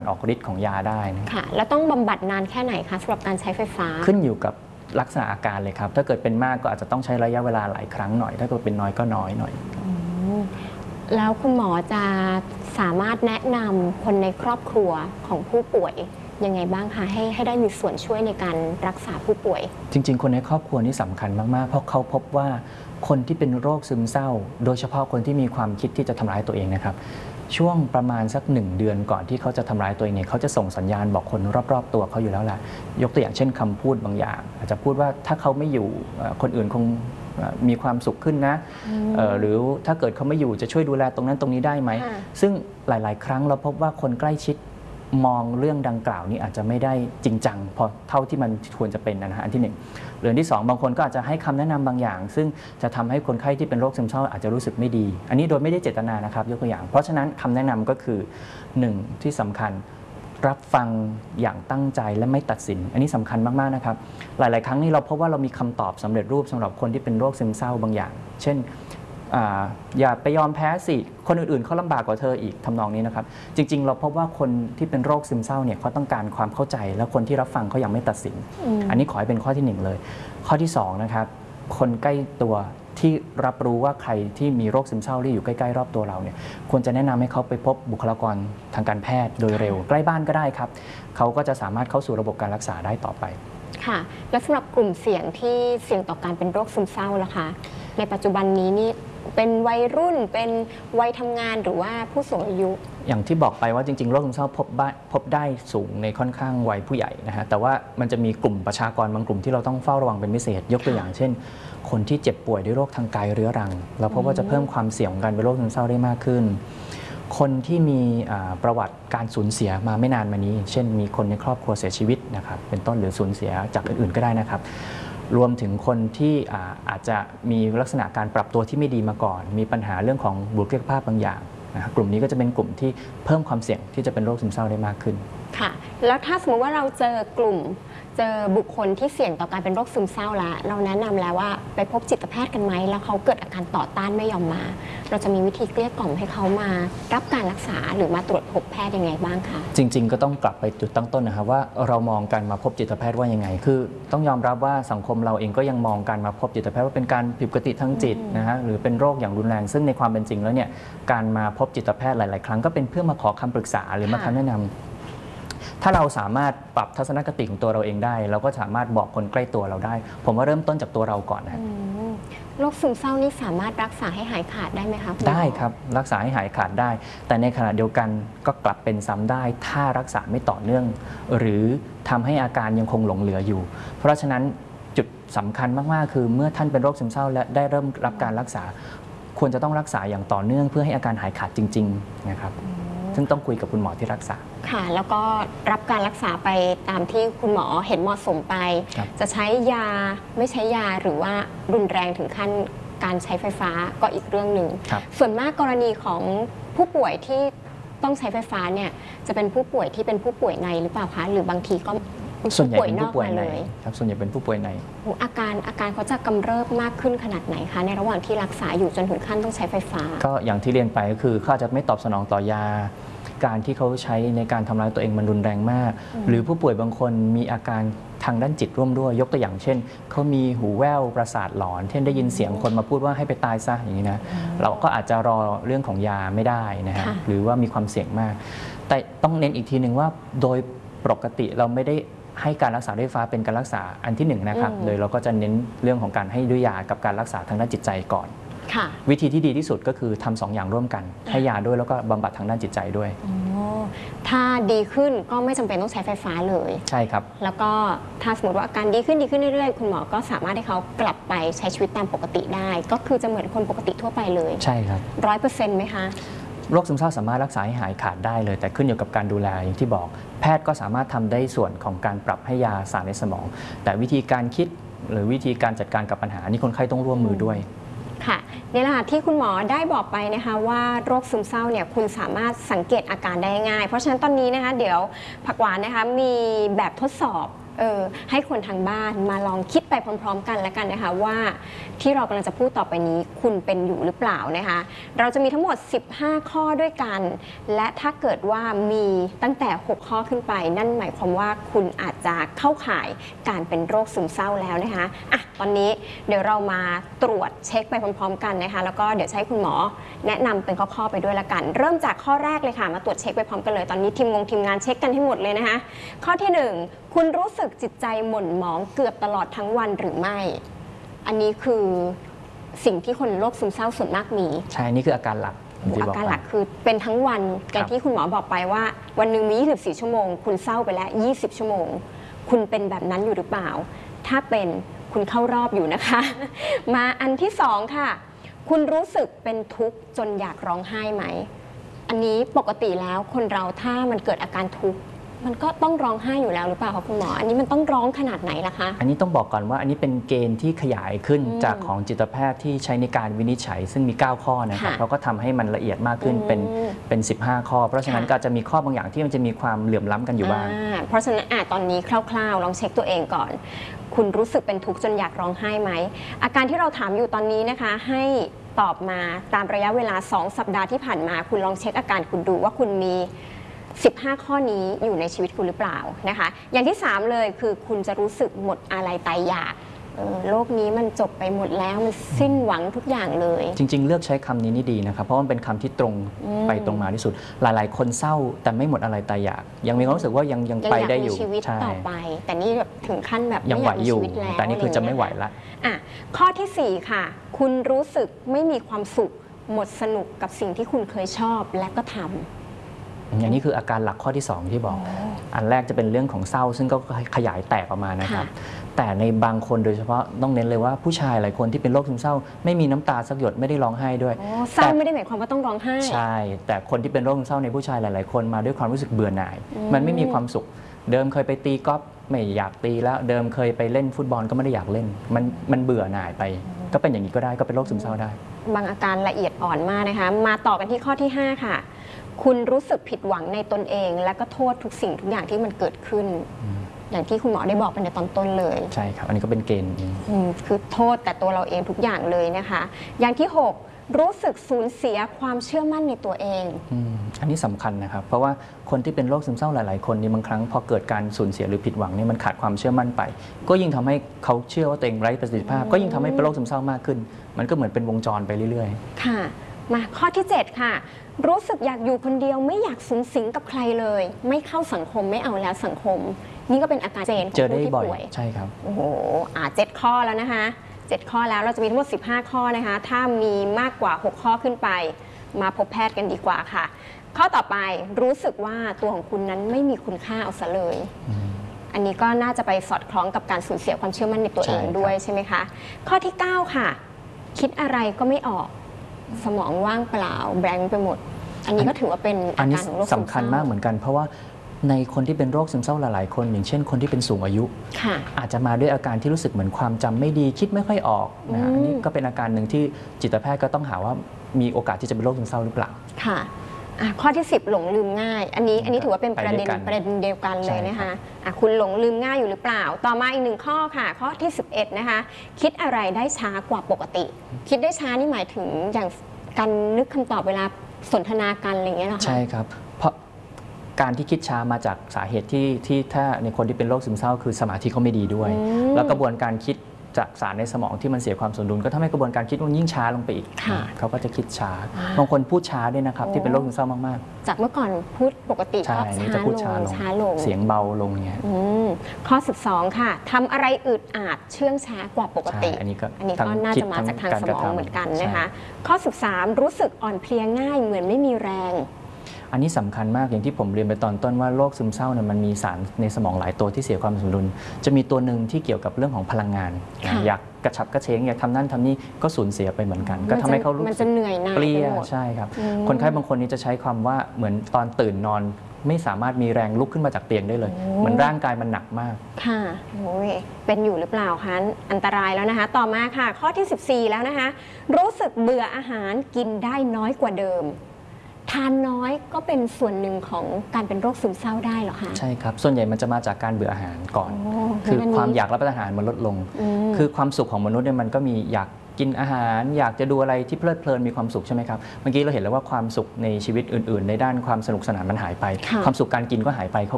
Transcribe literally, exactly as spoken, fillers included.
ออกฤทธิ์ของยาได้นะค่ะแล้วต้องบำบัดนานแค่ไหนคะสำหรับการใช้ไฟฟ้าขึ้นอยู่กับลักษณะอาการเลยครับถ้าเกิดเป็นมากก็อาจจะต้องใช้ระยะเวลาหลายครั้งหน่อยถ้าเกิดเป็นน้อยก็น้อยหน่อยแล้วคุณหมอจะสามารถแนะนำคนในครอบครัวของผู้ป่วยยังไงบ้างคะให้ให้ได้มีส่วนช่วยในการรักษาผู้ป่วยจริงๆคนในครอบครัวนี่สำคัญมากๆเพราะเขาพบว่าคนที่เป็นโรคซึมเศร้าโดยเฉพาะคนที่มีความคิดที่จะทำร้ายตัวเองนะครับช่วงประมาณสักหนึ่งเดือนก่อนที่เขาจะทำร้ายตัวเองเนี่ยเขาจะส่งสัญญาณบอกคนรอบๆตัวเขาอยู่แล้วแหละยกตัวอย่างเช่นคำพูดบางอย่างอาจจะพูดว่าถ้าเขาไม่อยู่คนอื่นคงมีความสุขขึ้นนะหรือถ้าเกิดเขาไม่อยู่จะช่วยดูแลตรงนั้นตรงนี้ได้ไหมซึ่งหลายๆครั้งเราพบว่าคนใกล้ชิดมองเรื่องดังกล่าวนี้อาจจะไม่ได้จริงจังพอเท่าที่มันควรจะเป็นนะฮะอันที่หนึ่งเรื่องที่สองบางคนก็อาจจะให้คำแนะนำบางอย่างซึ่งจะทำให้คนไข้ที่เป็นโรคซึมเศร้าอาจจะรู้สึกไม่ดีอันนี้โดยไม่ได้เจตนานะครับยกตัวอย่างเพราะฉะนั้นคำแนะนำก็คือหนึ่งที่สำคัญรับฟังอย่างตั้งใจและไม่ตัดสินอันนี้สำคัญมากๆนะครับหลายๆครั้งนี่เราพบว่าเรามีคำตอบสำเร็จรูปสำหรับคนที่เป็นโรคซึมเศร้าบางอย่างเช่นอย่าไปยอมแพ้สิคนอื่นๆเขาลำบากกว่าเธออีกทำนองนี้นะครับจริงๆเราพบว่าคนที่เป็นโรคซึมเศร้าเนี่ยเขาต้องการความเข้าใจแล้วคนที่รับฟังเขายังไม่ตัดสิน อ, อันนี้ขอให้เป็นข้อที่หนึ่งเลยข้อที่สองนะครับคนใกล้ตัวที่รับรู้ว่าใครที่มีโรคซึมเศร้าที่อยู่ใกล้ๆรอบตัวเราเนี่ยควรจะแนะนำให้เขาไปพบบุคลากรทางการแพทย์โดยเร็วใกล้บ้านก็ได้ครับเขาก็จะสามารถเข้าสู่ระบบการรักษาได้ต่อไปค่ะและสำหรับกลุ่มเสี่ยงที่เสี่ยงต่อการเป็นโรคซึมเศร้าล่ะคะในปัจจุบันนี้นี่เป็นวัยรุ่นเป็นวัยทำงานหรือว่าผู้สูงอายุอย่างที่บอกไปว่าจริงๆโรคซึมเศร้าพบพบได้สูงในค่อนข้างวัยผู้ใหญ่นะฮะแต่ว่ามันจะมีกลุ่มประชากรบางกลุ่มที่เราต้องเฝ้าระวังเป็นพิเศษยกตัวอย่างเช่นคนที่เจ็บป่วยด้วยโรคทางกายเรื้อรังเราพบว่าจะเพิ่มความเสี่ยงของการเป็นโรคซึมเศร้าได้มากขึ้นคนที่มีประวัติการสูญเสียมาไม่นานมานี้เช่นมีคนในครอบครัวเสียชีวิตนะครับเป็นต้นหรือสูญเสียจากอื่นๆก็ได้นะครับรวมถึงคนที่อาจจะมีลักษณะการปรับตัวที่ไม่ดีมาก่อนมีปัญหาเรื่องของบุคลิกภาพบางอย่างนะกลุ่มนี้ก็จะเป็นกลุ่มที่เพิ่มความเสี่ยงที่จะเป็นโรคซึมเศร้าได้มากขึ้นค่ะแล้วถ้าสมมติว่าเราเจอกลุ่มเจอบุคคลที่เสี่ยงต่อการเป็นโรคซึมเศร้าแล้วเราแนะนำแล้วว่าไปพบจิตแพทย์กันไหมแล้วเขาเกิดอาการต่อต้านไม่ยอมมาเราจะมีวิธีเกลี้ยกล่อมให้เขามารับการรักษาหรือมาตรวจพบแพทย์ยังไงบ้างคะจริงๆก็ต้องกลับไปจุดตั้งต้นนะครับว่าเรามองการมาพบจิตแพทย์ว่ายังไงคือต้องยอมรับว่าสังคมเราเองก็ยังมองการมาพบจิตแพทย์ว่าเป็นการผิดปกติทางจิตนะฮะหรือเป็นโรคอย่างรุนแรงซึ่งในความเป็นจริงแล้วเนี่ยการมาพบจิตแพทย์หลายๆครั้งก็เป็นเพื่อมาขอคำปรึกษาหรือมาคำแนะนำถ้าเราสามารถปรับทัศนคติของตัวเราเองได้เราก็สามารถบอกคนใกล้ตัวเราได้ผมว่าเริ่มต้นจากตัวเราก่อนนะโรคซึมเศร้านี่สามารถรักษาให้หายขาดได้ไหมคะได้ครับรักษาให้หายขาดได้แต่ในขณะเดียวกันก็กลับเป็นซ้ำได้ถ้ารักษาไม่ต่อเนื่องหรือทำให้อาการยังคงหลงเหลืออยู่เพราะฉะนั้นจุดสำคัญมากๆคือเมื่อท่านเป็นโรคซึมเศร้าและได้เริ่มรับการรักษาควรจะต้องรักษาอย่างต่อเนื่องเพื่อให้อาการหายขาดจริงๆนะครับซึ่งต้องคุยกับคุณหมอที่รักษาค่ะแล้วก็รับการรักษาไปตามที่คุณหมอเห็นเหมาะสมไปจะใช้ยาไม่ใช้ยาหรือว่ารุนแรงถึงขั้นการใช้ไฟฟ้าก็อีกเรื่องหนึ่งส่วนมากกรณีของผู้ป่วยที่ต้องใช้ไฟฟ้าเนี่ยจะเป็นผู้ป่วยที่เป็นผู้ป่วยในหรือเปล่าคะหรือบางทีก็ส่วนใหญ่เป็นผู้ป่วยในครับส่วนใหญ่เป็นผู้ป่วยในอาการอาการเขาจะกำเริบมากขึ้นขนาดไหนคะในระหว่างที่รักษาอยู่จนถึงขั้นต้องใช้ไฟฟ้าก็อย่างที่เรียนไปก็คือเขาจะไม่ตอบสนองต่อยาการที่เขาใช้ในการทำร้ายตัวเองมันรุนแรงมากหรือผู้ป่วยบางคนมีอาการทางด้านจิตร่วมด้วยยกตัวอย่างเช่นเขามีหูแว่วประสาทหลอนเช่นได้ยินเสียงคนมาพูดว่าให้ไปตายซะอย่างนี้นะเราก็อาจจะรอเรื่องของยาไม่ได้นะฮะหรือว่ามีความเสี่ยงมากแต่ต้องเน้นอีกทีหนึ่งว่าโดยปกติเราไม่ได้ให้การรักษาด้วยไฟฟ้าเป็นการรักษาอันที่หนึ่งนะครับโดยเราก็จะเน้นเรื่องของการให้ด้วยยากับการรักษาทางด้านจิตใจก่อนวิธีที่ดีที่สุดก็คือทำสองอย่างร่วมกันให้ยาด้วยแล้วก็บำบัดทางด้านจิตใจด้วยถ้าดีขึ้นก็ไม่จำเป็นต้องใช้ไฟฟ้าเลยใช่ครับแล้วก็ถ้าสมมติว่าอาการดีขึ้นดีขึ้นเรื่อยๆคุณหมอก็สามารถให้เขากลับไปใช้ชีวิตตามปกติได้ก็คือจะเหมือนคนปกติทั่วไปเลยใช่ครับร้อยเปอร์เซ็นต์ไหมคะโรคซึมเศร้าสามารถรักษาให้หายขาดได้เลยแต่ขึ้นอยู่กับการดูแลอย่างที่บอกแพทย์ก็สามารถทำได้ส่วนของการปรับให้ยาสารในสมองแต่วิธีการคิดหรือวิธีการจัดการกับปัญหานี่คนไข้ต้องร่วมมือด้วยค่ะนี่แหละที่คุณหมอได้บอกไปนะคะว่าโรคซึมเศร้าเนี่ยคุณสามารถสังเกตอาการได้ง่ายเพราะฉะนั้นตอนนี้นะคะเดี๋ยวผักหวานนะคะมีแบบทดสอบเออให้คนทางบ้านมาลองคิดไปพร้อมๆกันแล้วกันนะคะว่าที่เรากำลังจะพูดต่อไปนี้คุณเป็นอยู่หรือเปล่านะคะเราจะมีทั้งหมดสิบห้าข้อด้วยกันและถ้าเกิดว่ามีตั้งแต่หกข้อขึ้นไปนั่นหมายความว่าคุณอาจจะเข้าข่ายการเป็นโรคซึมเศร้าแล้วนะคะอ่ะตอนนี้เดี๋ยวเรามาตรวจเช็คไปพร้อมๆกันนะคะแล้วก็เดี๋ยวให้คุณหมอแนะนำเป็นข้อๆไปด้วยละกันเริ่มจากข้อแรกเลยค่ะมาตรวจเช็คไปพร้อมกันเลยตอนนี้ทีมงงทีมงานเช็คกันให้หมดเลยนะคะข้อที่หนึ่งคุณรู้สึกจิตใจหม่นหมองเกือบตลอดทั้งวันหรือไม่อันนี้คือสิ่งที่คนโรคซึมเศร้าส่วนมากมีใช่นี่คืออาการหลักอาการหลักคือเป็นทั้งวันอย่างที่คุณหมอบอกไปว่าวันหนึ่งมียี่สิบสี่ชั่วโมงคุณเศร้าไปแล้วยี่สิบชั่วโมงคุณเป็นแบบนั้นอยู่หรือเปล่าถ้าเป็นคุณเข้ารอบอยู่นะคะมาอันที่สองค่ะคุณรู้สึกเป็นทุกข์จนอยากร้องไห้ไหมอันนี้ปกติแล้วคนเราถ้ามันเกิดอาการทุกข์มันก็ต้องร้องไห้อยู่แล้วหรือเปล่าคะคุณหมออันนี้มันต้องร้องขนาดไหนล่ะคะอันนี้ต้องบอกก่อนว่าอันนี้เป็นเกณฑ์ที่ขยายขึ้นจากของจิตแพทย์ที่ใช้ในการวินิจฉัยซึ่งมีเก้าข้อนะครับเขาก็ทำให้มันละเอียดมากขึ้นเป็นเป็นสิบห้าข้อเพราะฉะนั้นก็จะมีข้อบางอย่างที่มันจะมีความเหลื่อมล้ำกันอยู่บ้างเพราะฉะนั้นตอนนี้คร่าวๆลองเช็คตัวเองก่อนคุณรู้สึกเป็นทุกข์จนอยากร้องไห้ไหมอาการที่เราถามอยู่ตอนนี้นะคะให้ตอบมาตามระยะเวลาสองสัปดาห์ที่ผ่านมาคุณลองเช็คอาการคุณดูว่าคุณมีสิบห้าข้อนี้อยู่ในชีวิตคุณหรือเปล่านะคะอย่างที่สามเลยคือคุณจะรู้สึกหมดอาลัยตายอยากโลกนี้มันจบไปหมดแล้วมันสิ้นหวังทุกอย่างเลยจริงๆเลือกใช้คำนี้นี่ดีนะครับเพราะมันเป็นคำที่ตรงไปตรงมาที่สุดหลายๆคนเศร้าแต่ไม่หมดอาลัยตายอยากยังมีความรู้สึกว่ายังยังไปได้อยู่ชีวิตต่อไปแต่นี่แบบถึงขั้นแบบยังไหวอยู่แต่นี่คือจะไม่ไหวละอ่ะข้อที่สี่ค่ะคุณรู้สึกไม่มีความสุขหมดสนุกกับสิ่งที่คุณเคยชอบและก็ทำอย่างนี้คืออาการหลักข้อที่สองที่บอกอันแรกจะเป็นเรื่องของเศร้าซึ่งก็ขยายแตกออกมานะครับแต่ในบางคนโดยเฉพาะต้องเน้นเลยว่าผู้ชายหลายคนที่เป็นโรคซึมเศร้าไม่มีน้ำตาสักหยดไม่ได้ร้องไห้ด้วยเศร้าไม่ได้หมายความว่าต้องร้องไห้ใช่แต่คนที่เป็นโรคซึมเศร้าในผู้ชายหลายๆคนมาด้วยความรู้สึกเบื่อหน่ายมันไม่มีความสุขเดิมเคยไปตีกอล์ฟไม่อยากตีแล้วเดิมเคยไปเล่นฟุตบอลก็ไม่ได้อยากเล่นมันมันเบื่อหน่ายไปก็เป็นอย่างนี้ก็ได้ก็เป็นโรคซึมเศร้าได้บางอาการละเอียดอ่อนมากนะคะมาต่อกันที่ข้อที่ห้าค่ะคุณรู้สึกผิดหวังในตนเองและก็โทษทุกสิ่งทุกอย่างที่มันเกิดขึ้นอย่างที่คุณหมอได้บอกไปในตอนต้นเลยใช่ครับอันนี้ก็เป็นเกณฑ์คือโทษแต่ตัวเราเองทุกอย่างเลยนะคะอย่างที่หกรู้สึกสูญเสียความเชื่อมั่นในตัวเองอันนี้สำคัญนะครับเพราะว่าคนที่เป็นโรคซึมเศร้าหลายๆคนนี่บางครั้งพอเกิดการสูญเสียหรือผิดหวังนี่มันขาดความเชื่อมั่นไปก็ยิ่งทำให้เขาเชื่อว่าตัวเองไร้ประสิทธิภาพก็ยิ่งทำให้เป็นโรคซึมเศร้ามากขึ้นมันก็เหมือนเป็นวงจรไปเรื่อยๆค่ะมาข้อที่เจ็ดค่ะรู้สึกอยากอยู่คนเดียวไม่อยากสุงสิงกับใครเลยไม่เข้าสังคมไม่เอาแล้วสังคมนี่ก็เป็นอาการเจนของผู้ที่ป่วยใช่ครับโอ้โหอ่าเจ็ดข้อแล้วนะคะเจ็ดข้อแล้วเราจะมีทั้งหมดสิบห้าข้อนะคะถ้ามีมากกว่าหกข้อขึ้นไปมาพบแพทย์กันดีกว่าค่ะข้อต่อไปรู้สึกว่าตัวของคุณนั้นไม่มีคุณค่าเอาซะเลยอันนี้ก็น่าจะไปสอดคล้องกับการสูญเสียความเชื่อมั่นในตัวเองด้วยใช่ไหมคะข้อที่เก้าค่ะคิดอะไรก็ไม่ออกสมองว่างเปล่าแบงค์ไปหมดอันนี้ก็ถือว่าเป็นอาการของโรคซึมเศร้าสำคัญมากเหมือนกันเพราะว่าในคนที่เป็นโรคซึมเศร้าหลายๆคนอย่างเช่นคนที่เป็นสูงอายุอาจจะมาด้วยอาการที่รู้สึกเหมือนความจำไม่ดีคิดไม่ค่อยออกนะอันนี้ก็เป็นอาการหนึ่งที่จิตแพทย์ก็ต้องหาว่ามีโอกาสที่จะเป็นโรคซึมเศร้าหรือเปล่าค่ะข้อที่สิบหลงลืมง่ายอันนี้อันนี้ถือว่าเป็นประเด็นประเด็นเดียวกันเลยนะคะคุณหลงลืมง่ายอยู่หรือเปล่าต่อมาอีกหนึ่งข้อค่ะข้อที่สิบเอ็ดนะคะคิดอะไรได้ช้ากว่าปกติคิดได้ช้านี่หมายถึงอย่างการนึกคำตอบเวลาสนทนากันอะไรอย่างเงี้ยหรอคะใช่ครับเพราะการที่คิดช้ามาจากสาเหตุที่ที่ถ้าในคนที่เป็นโรคซึมเศร้าคือสมาธิเขาไม่ดีด้วยแล้วกระบวนการคิดจากสารในสมองที่มันเสียความสมดุลก็ทำให้กระบวนการคิดมันยิ่งช้าลงไปอีกเขาก็จะคิดช้าบางคนพูดช้าด้วยนะครับที่เป็นโรคซึมเศร้ามากๆจากเมื่อก่อนพูดปกติก็ช้าลงช้าลงเสียงเบาลงเงี้ยข้อสิบสองค่ะทำอะไรอึดอัดเชื่องช้ากว่าปกติอันนี้ก็อันนี้ก็น่าจะมาจากทางสมองเหมือนกันนะคะข้อสิบสามรู้สึกอ่อนเพลียง่ายเหมือนไม่มีแรงอันนี้สำคัญมากอย่างที่ผมเรียนไปตอนต้นว่าโรคซึมเศร้าเนี่ยมันมีสารในสมองหลายตัวที่เสียความสมดุลจะมีตัวหนึ่งที่เกี่ยวกับเรื่องของพลังงานอยากกระฉับกระเฉงอยากทำนั่นทำนี่ก็สูญเสียไปเหมือนกันก็ทำให้เขารู้สึกเปรี้ยใช่ครับคนไข้บางคนนี้จะใช้ความว่าเหมือนตอนตื่นนอนไม่สามารถมีแรงลุกขึ้นมาจากเตียงได้เลยเหมือนร่างกายมันหนักมากค่ะโอ้ยเป็นอยู่หรือเปล่าคะอันตรายแล้วนะคะต่อมาค่ะข้อที่สิบสี่แล้วนะคะรู้สึกเบื่ออาหารกินได้น้อยกว่าเดิมทานน้อยก็เป็นส่วนหนึ่งของการเป็นโรคซึมเศร้าได้เหรอคะใช่ครับส่วนใหญ่มันจะมาจากการเบื่ออาหารก่อน คือความอยากรับประทานอาหารมันลดลง คือความสุขของมนุษย์เนี่ยมันก็มีอยากกินอาหารอยากจะดูอะไรที่เพลิดเพลินมีความสุขใช่ไหมครับเมื่อกี้เราเห็นแล้วว่าความสุขในชีวิตอื่นๆ ในด้านความสนุกสนานมันหายไป ความสุขการกินก็หายไป